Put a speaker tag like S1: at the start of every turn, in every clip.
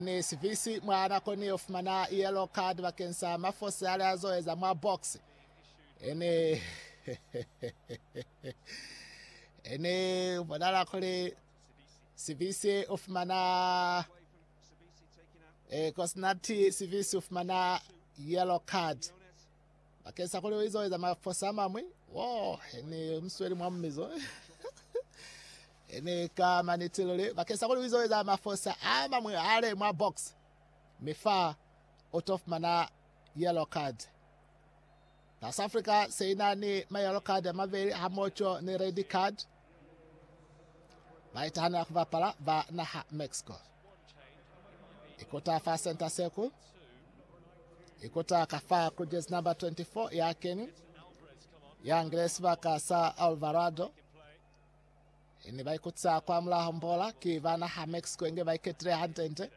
S1: ni sivisi mwana koni ofumana yellow card bakensa mafosi ali azoeza mwa box ene ene bonala kole sivisi ofumana kosnati sivisi ofumana yellow card bakensa kole izoeza mafosi amamwe wo ene msweli mwa mmizo ene kama nitilole bakensa kole izoeza mafosi amamwe ale mwa box mifa out of mana yellow card. South Africa seina ni ma yellow card maveri hamocho ni red card. Baitana kuva pala va na Mexico. Ikota fa center circle. Ikota kafa kujes number 24 ya Kenny. Ya Ingles vaka sa Alvarado. Ini baikutsa kwa mla hombola ki va na Mexico inge baiketre hantente.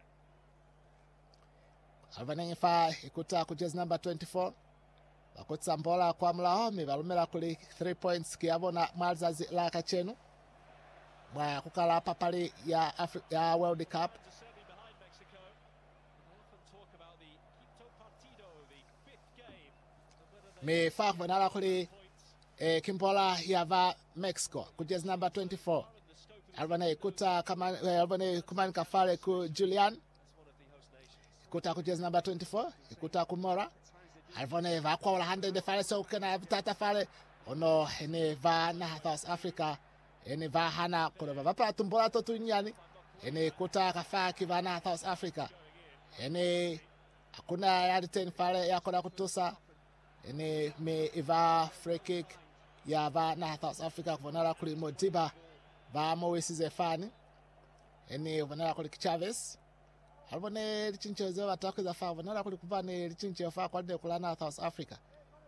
S1: Alvanengi fa ikuta kujes number 24. Bakutsa mbola kwa mlaho mibalumela kuli 3 points kiabona malzazi la kachenu. Mwa kukala papali ya World Cup. Mi fa vanala kuli kimbola ya va Mexico kujes number 24. Alvane ikuta kama alvane kumani kafale ku Julian. Ikuta kujes number 24, ikuta kumora. Alvone va kwa la hande de fale so kana tata fale ono ene va na South Africa ene va hana kuna va pa tumbola to tunyani ene kuta kafa kiva na South Africa ene akuna ya 10 fale ya kona kutusa ene me iva free kick ya va na South Africa vonala kuli Modiba va mo wesize fani ene vonala kuli Chavez Alvone lichinche zao watakuza fa vonala kuli kupane lichinche fa kwa de kulana South Africa.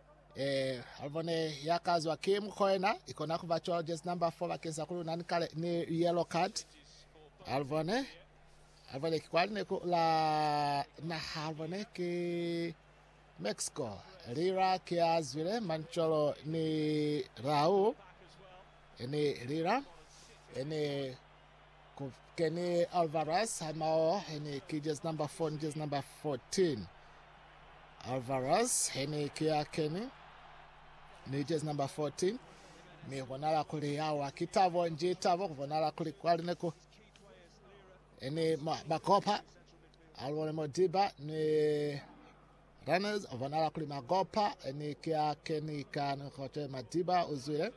S1: Alvone yakazi wa Kim Koena ikona kuvacho just number 4 bakensa kulu nani kale ni yellow card. Alvone kikwali ne la na Alvone ki Mexico. Rira kiazwile mancholo ni Rao. Ene Rira ene Kenny Alvarez hamao hene kijas number 4 just number 14 Alvarez hene kia Kenny ni just number 14 mi vonala kuli yawa kitavo nje tavo vonala kuli kwali neko ene Magopa alwone Modiba ni runners vonala kuli Magopa ene kia Kenny kan kote Madiba uzule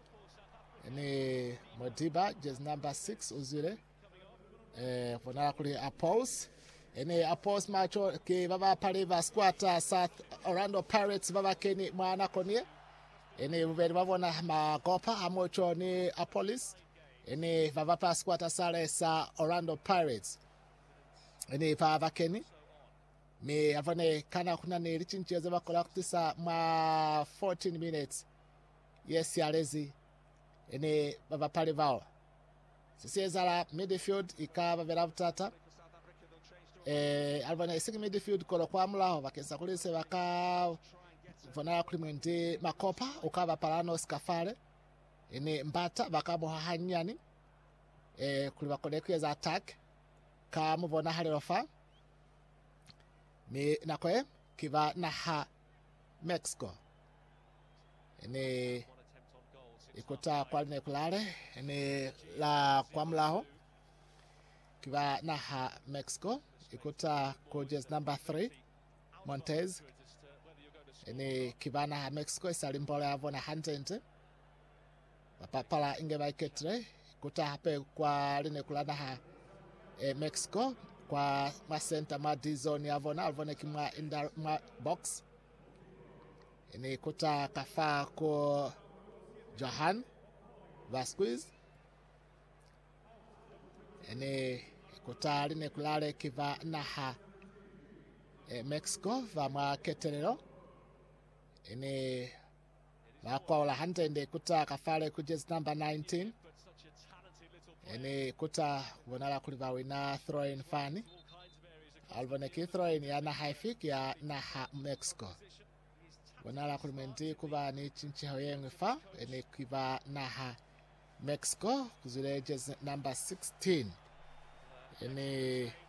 S1: ene Modiba just number 6 uzile vonala kuli Apples ene Apples macho ke baba pale va squatter South Orlando Pirates baba keni mwana konie ene buberi babona Magopa amocho ni Apollos ene baba pa squatter sale sa Orlando Pirates ene baba keni me avone kana kuna ne richincheze bakola kutisa ma 14 minutes yes yalezi ene baba pale vao sisezala midfield ikaba veravtata alvana isiki midfield kolo kwa mlaho bakensa kulise baka vona klimende Makopa ukaba palano skafale ene Mbata bakabo hanyani kuliba kodekeza attack ka mubona halerofa me nakwe kiva na Mexico ene ikuta kwa nekulare ene la kwa mlaho kiva na Mexico ikuta coaches number 3 Montez ene kiva na Mexico isalimbola yavo na hantente papala inge baiketre ikuta hape kwa linekula na Mexico kwa masenta ma D-zone yavo na alvone kimwa inda ma box ene ikuta kafa ko Johan Vasquez ene kutali ne kulale kiva na Mexico va ma ketelero ene vakwa la hantende kuta kafale kujes number 19 ene kuta vonala kuliva wina throw in fani alvone ki throw in ya na high kick ya na Mexico vonala kulimenti kuva ni chinchi hoyengwe fa ene kiva na Mexico kuzule jezi number 16 ene